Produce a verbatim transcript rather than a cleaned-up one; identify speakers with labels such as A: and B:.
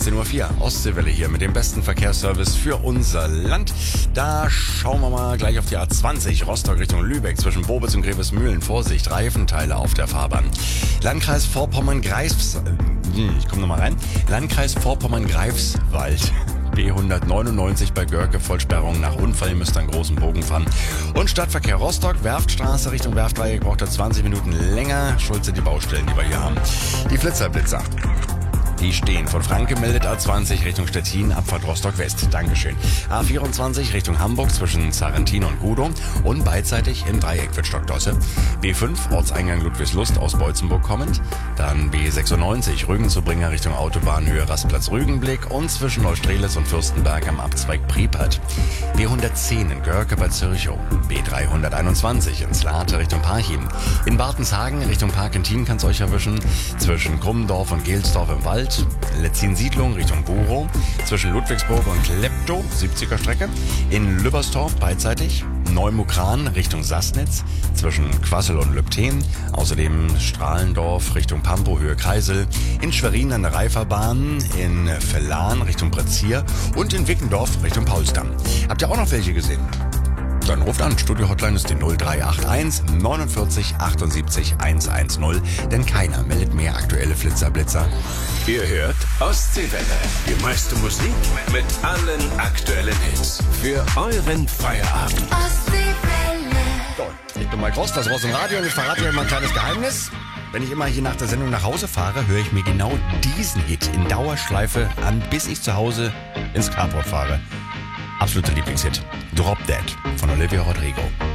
A: achtzehn Uhr vier. Ostseewelle hier mit dem besten Verkehrsservice für unser Land. Da schauen wir mal gleich auf die A zwanzig, Rostock Richtung Lübeck, zwischen Bobitz und Grevesmühlen. Vorsicht, Reifenteile auf der Fahrbahn. Landkreis Vorpommern-Greifswald. Ich komme nochmal rein. Landkreis Vorpommern-Greifswald. B hundertneunundneunzig bei Görke, Vollsperrung nach Unfall, ihr müsst einen großen Bogen fahren. Und Stadtverkehr Rostock, Werftstraße Richtung Werftdreieck, braucht er zwanzig Minuten länger. Schuld sind die Baustellen, die wir hier haben. Die Flitzerblitzer. Die stehen. Von Frank gemeldet A zwanzig Richtung Stettin, Abfahrt Rostock West. Dankeschön. A vierundzwanzig Richtung Hamburg zwischen Sarrentin und Gudow und beidseitig im Dreieck wird Stockdosse. B fünf Ortseingang Ludwigslust aus Beutzenburg kommend. Dann B sechsundneunzig Rügen-zu-Bringer Richtung Autobahnhöhe Rastplatz Rügenblick und zwischen Neustrelitz und Fürstenberg am Abzweig Priepert. B hundertzehn in Görke bei Zürchow. B dreihunderteinundzwanzig in Slate Richtung Parchim. In Bartenshagen Richtung Parkentin kann's euch erwischen. Zwischen Krummendorf und Gelsdorf im Wald. Letzin-Siedlung Richtung Burow, zwischen Ludwigsburg und Klepto, siebziger Strecke, in Lübberstorf beidseitig, Neumukran Richtung Sassnitz, zwischen Quassel und Lübten, außerdem Strahlendorf Richtung Pampo, Höhe Kreisel, in Schwerin an der Reiferbahn, in Vellan Richtung Brezier und in Wickendorf Richtung Paulsdamm. Habt ihr auch noch welche gesehen? Dann ruft an. Studio-Hotline ist die null drei acht eins neunundvierzig achtundsiebzig hundertzehn, denn keiner meldet mehr aktuelle Flitzerblitzer.
B: Ihr hört Ostseewelle, die meiste Musik mit allen aktuellen Hits für euren Feierabend.
A: Ostseewelle. So, ich bin Mike Rost, das Rost im Radio und ich verrate euch mal ein kleines Geheimnis. Wenn ich immer hier nach der Sendung nach Hause fahre, höre ich mir genau diesen Hit in Dauerschleife an, bis ich zu Hause ins Carport fahre. Absoluter Lieblingshit. Drop Dead von Olivia Rodrigo.